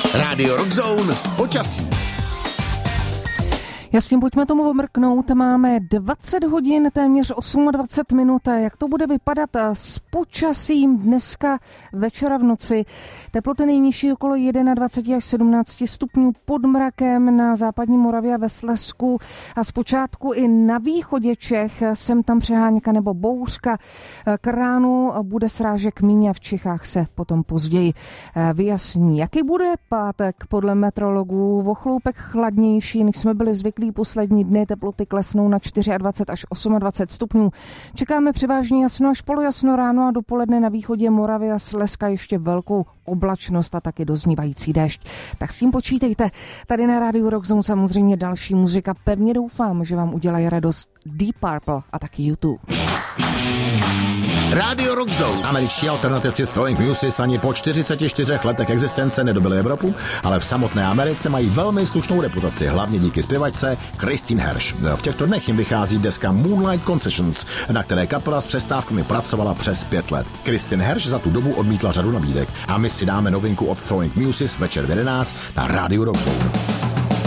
Rádio Rock Zone počasí. Jasně, pojďme tomu omrknout. Máme 20 hodin, téměř 28 minut. Jak to bude vypadat s počasím dneska večera v noci? Teploty nejnižší okolo 21 až 17 stupňů pod mrakem na západní Moravě a ve Slezsku a zpočátku i na východě Čech sem tam přehánka nebo bouřka. K ránu bude srážek míň a v Čechách se potom později vyjasní. Jaký bude pátek podle meteorologů? O chloupek chladnější, než jsme byli zvyklí. Poslední dny teploty klesnou na 24 až 28 stupňů. Čekáme převážně jasno až polojasno ráno a dopoledne na východě Moravy a Slezska ještě velkou oblačnost a taky doznívající déšť. Tak s tím počítejte. Tady na Rádiu Rock Zone samozřejmě další muzika. Pevně doufám, že vám udělají radost Deep Purple a taky YouTube. Rádio Rock Zone. Američtí alternativci Throwing Muses ani po 44 letech existence nedobili Evropu, ale v samotné Americe mají velmi slušnou reputaci, hlavně díky zpěvačce Christine Hersh. V těchto dnech jim vychází deska Moonlight Concessions, na které kapela s přestávkami pracovala přes 5 let. Christine Hersh za tu dobu odmítla řadu nabídek a my si dáme novinku od Throwing Muses večer v 11 na Rádiu Rock Zone.